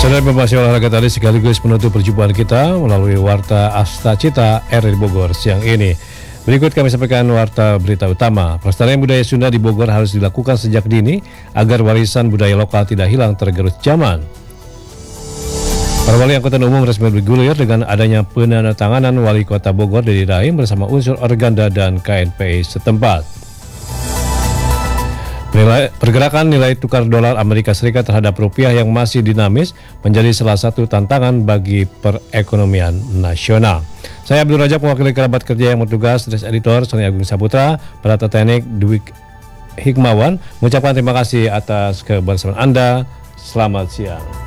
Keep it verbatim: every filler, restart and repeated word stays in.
Saudara, informasi olahraga tadi sekaligus menutup perjumpaan kita melalui Warta Asta Cita R R I Bogor siang ini. Berikut kami sampaikan warta berita utama. Pelestarian budaya Sunda di Bogor harus dilakukan sejak dini agar warisan budaya lokal tidak hilang tergerus zaman. Para wali angkutan umum resmi bergulir dengan adanya penandatanganan Wali Kota Bogor Dedi Rahim bersama unsur organda dan K N P I setempat. Nilai, pergerakan nilai tukar dolar Amerika Serikat terhadap rupiah yang masih dinamis menjadi salah satu tantangan bagi perekonomian nasional. Saya Abdul Rajab, mewakili kerabat kerja yang bertugas, Desk Editor Sony Agung Saputra, Penata Teknik Dwi Hikmawan, mengucapkan terima kasih atas kebersamaan Anda. Selamat siang.